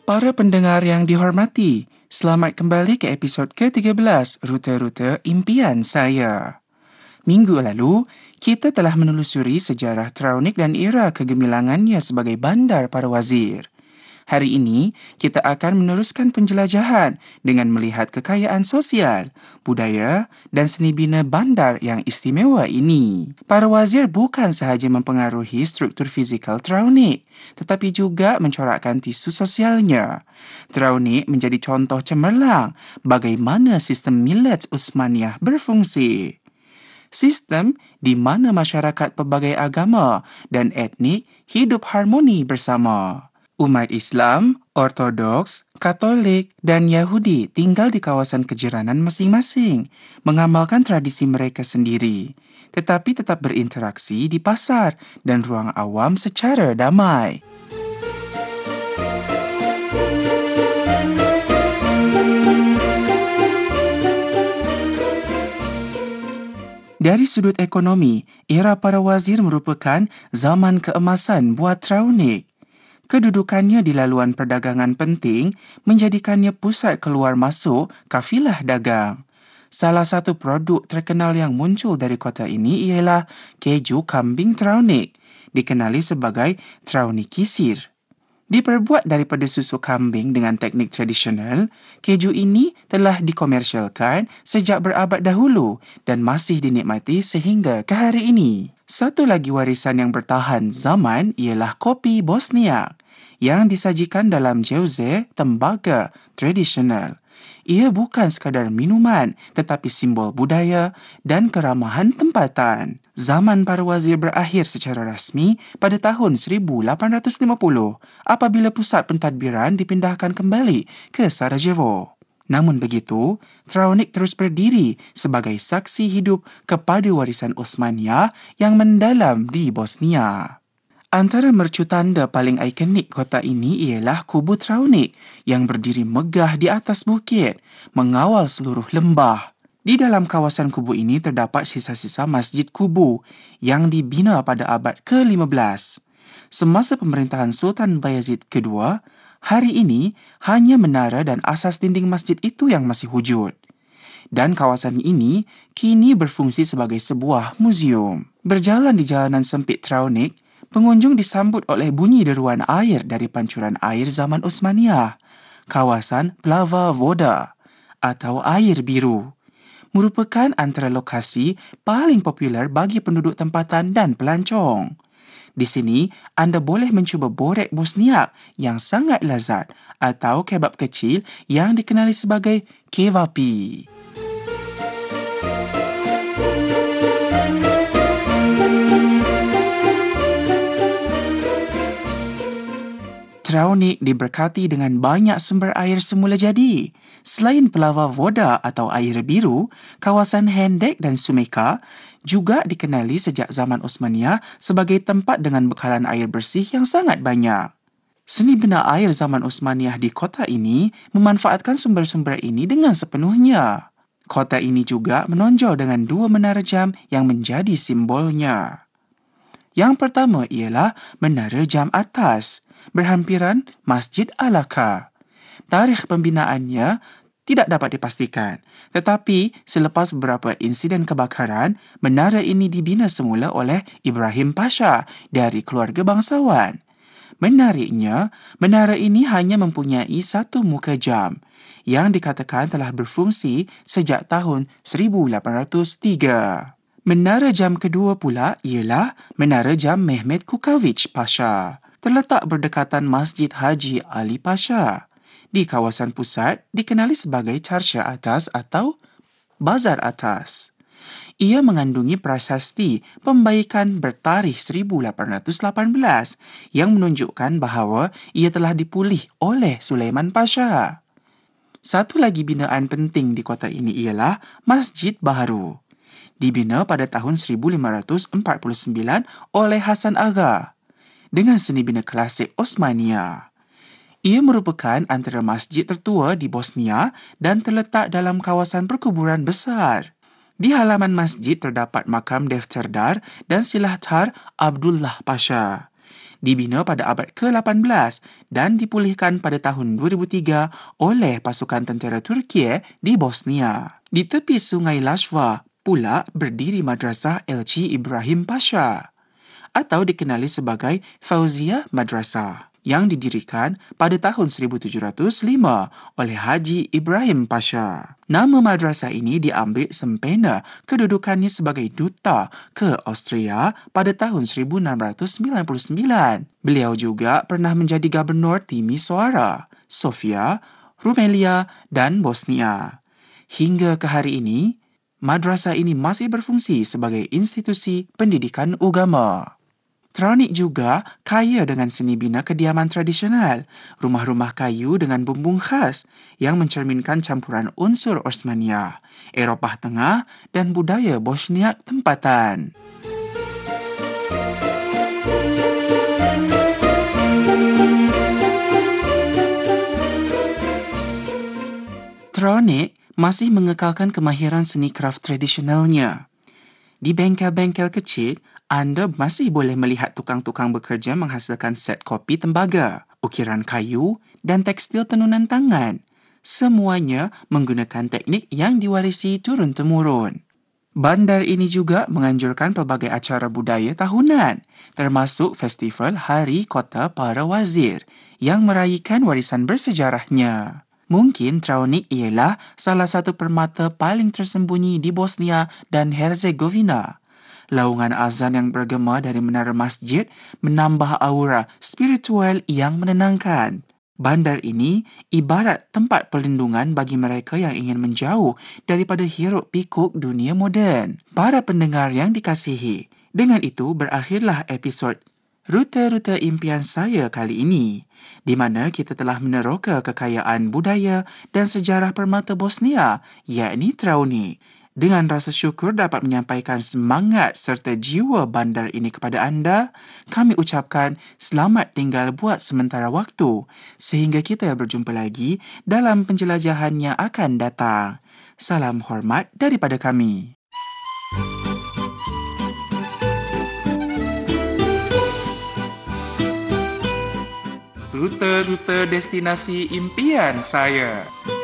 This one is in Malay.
Para pendengar yang dihormati, selamat kembali ke episod ke-13 Rute-Rute Impian Saya. Minggu lalu, kita telah menelusuri sejarah Traunik dan era kegemilangannya sebagai bandar para wazir. Hari ini, kita akan meneruskan penjelajahan dengan melihat kekayaan sosial, budaya dan seni bina bandar yang istimewa ini. Para wazir bukan sahaja mempengaruhi struktur fizikal Traunik, tetapi juga mencorakkan tisu sosialnya. Traunik menjadi contoh cemerlang bagaimana sistem millet Utsmaniyah berfungsi. Sistem di mana masyarakat pelbagai agama dan etnik hidup harmoni bersama. Umat Islam, Ortodoks, Katolik dan Yahudi tinggal di kawasan kejiranan masing-masing, mengamalkan tradisi mereka sendiri, tetapi tetap berinteraksi di pasar dan ruang awam secara damai. Dari sudut ekonomi, era para wazir merupakan zaman keemasan buat Traunik. Kedudukannya di laluan perdagangan penting menjadikannya pusat keluar masuk kafilah dagang. Salah satu produk terkenal yang muncul dari kota ini ialah keju kambing Traunik, dikenali sebagai Traunikisir. Diperbuat daripada susu kambing dengan teknik tradisional, keju ini telah dikomersialkan sejak berabad dahulu dan masih dinikmati sehingga ke hari ini. Satu lagi warisan yang bertahan zaman ialah kopi Bosniak yang disajikan dalam jauze tembaga tradisional. Ia bukan sekadar minuman tetapi simbol budaya dan keramahan tempatan. Zaman para wazir berakhir secara rasmi pada tahun 1850 apabila pusat pentadbiran dipindahkan kembali ke Sarajevo. Namun begitu, Traunik terus berdiri sebagai saksi hidup kepada warisan Utsmaniyah yang mendalam di Bosnia. Antara mercu tanda paling ikonik kota ini ialah Kubu Traunik yang berdiri megah di atas bukit, mengawal seluruh lembah. Di dalam kawasan kubu ini terdapat sisa-sisa Masjid Kubu yang dibina pada abad ke-15. Semasa pemerintahan Sultan Bayezid II, hari ini hanya menara dan asas dinding masjid itu yang masih wujud. Dan kawasan ini kini berfungsi sebagai sebuah muzium. Berjalan di jalanan sempit Traunik, pengunjung disambut oleh bunyi deruan air dari pancuran air zaman Utsmaniyah, kawasan Plava Voda atau air biru. Merupakan antara lokasi paling popular bagi penduduk tempatan dan pelancong. Di sini, anda boleh mencuba borek Bosniak yang sangat lazat atau kebab kecil yang dikenali sebagai kevapi. Traunik diberkati dengan banyak sumber air semula jadi. Selain Plava Voda atau air biru, kawasan Hendek dan Sumeka juga dikenali sejak zaman Utsmaniyah sebagai tempat dengan bekalan air bersih yang sangat banyak. Seni bina air zaman Utsmaniyah di kota ini memanfaatkan sumber-sumber ini dengan sepenuhnya. Kota ini juga menonjol dengan dua menara jam yang menjadi simbolnya. Yang pertama ialah Menara Jam Atas, berhampiran Masjid Al-Aqsa. Tarikh pembinaannya tidak dapat dipastikan, tetapi selepas beberapa insiden kebakaran, menara ini dibina semula oleh Ibrahim Pasha dari keluarga bangsawan. Menariknya, menara ini hanya mempunyai satu muka jam yang dikatakan telah berfungsi sejak tahun 1803. Menara jam kedua pula ialah Menara Jam Mehmet Kukavic Pasha, terletak berdekatan Masjid Haji Ali Pasha. Di kawasan pusat dikenali sebagai Charsha Atas atau Bazar Atas. Ia mengandungi prasasti pembaikan bertarikh 1818 yang menunjukkan bahawa ia telah dipulih oleh Sulaiman Pasha. Satu lagi binaan penting di kota ini ialah Masjid Baharu. Dibina pada tahun 1549 oleh Hasan Aga dengan seni bina klasik Osmania. Ia merupakan antara masjid tertua di Bosnia dan terletak dalam kawasan perkuburan besar. Di halaman masjid terdapat makam Defterdar dan Silahtar Abdullah Pasha. Dibina pada abad ke-18 dan dipulihkan pada tahun 2003 oleh pasukan tentera Turki di Bosnia. Di tepi sungai Lashva pula berdiri Madrasah Elchi Ibrahim Pasha atau dikenali sebagai Fauzia Madrasah yang didirikan pada tahun 1705 oleh Haji Ibrahim Pasha. Nama madrasah ini diambil sempena kedudukannya sebagai duta ke Austria pada tahun 1699. Beliau juga pernah menjadi gubernur Timisoara, Sofia, Rumelia dan Bosnia. Hingga ke hari ini, madrasah ini masih berfungsi sebagai institusi pendidikan agama. Traunik juga kaya dengan seni bina kediaman tradisional, rumah-rumah kayu dengan bumbung khas yang mencerminkan campuran unsur Osmania, Eropah Tengah dan budaya Bosniak tempatan. Traunik masih mengekalkan kemahiran seni kraf tradisionalnya. Di bengkel-bengkel kecil, anda masih boleh melihat tukang-tukang bekerja menghasilkan set kopi tembaga, ukiran kayu dan tekstil tenunan tangan. Semuanya menggunakan teknik yang diwarisi turun-temurun. Bandar ini juga menganjurkan pelbagai acara budaya tahunan, termasuk Festival Hari Kota Para Wazir yang meraihkan warisan bersejarahnya. Mungkin Traunik ialah salah satu permata paling tersembunyi di Bosnia dan Herzegovina. Laungan azan yang bergema dari menara masjid menambah aura spiritual yang menenangkan. Bandar ini ibarat tempat perlindungan bagi mereka yang ingin menjauh daripada hiruk-pikuk dunia moden. Para pendengar yang dikasihi, dengan itu berakhirlah episod Rute-Rute Impian saya kali ini, di mana kita telah meneroka kekayaan budaya dan sejarah permata Bosnia, yakni Traunik. Dengan rasa syukur dapat menyampaikan semangat serta jiwa bandar ini kepada anda, kami ucapkan selamat tinggal buat sementara waktu, sehingga kita berjumpa lagi dalam penjelajahan yang akan datang. Salam hormat daripada kami. Rute-rute destinasi impian saya.